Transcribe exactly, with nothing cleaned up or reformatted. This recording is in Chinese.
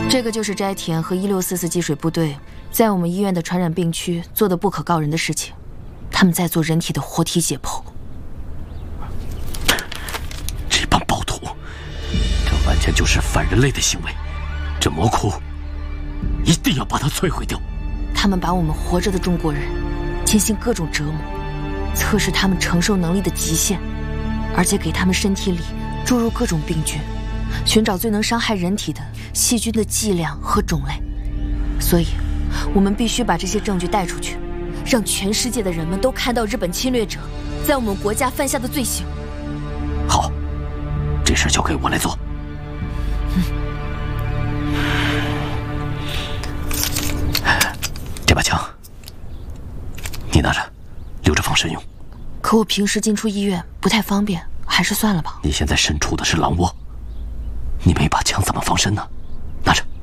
这个就是斋田和一六四四击水部队在我们医院的传染病区做的不可告人的事情。他们在做人体的活体解剖。 这帮暴徒，这完全就是反人类的行为。这魔窟一定要把它摧毁掉。 他们把我们活着的中国人进行各种折磨，测试他们承受能力的极限，而且给他们身体里注入各种病菌，寻找最能伤害人体的细菌的剂量和种类。所以，我们必须把这些证据带出去，让全世界的人们都看到日本侵略者在我们国家犯下的罪行。 好，这事交给我来做。 嗯， 这把枪，你拿着，留着防身用。 可我平时进出医院不太方便，还是算了吧。 你现在身处的是狼窝，你没把枪怎么防身呢？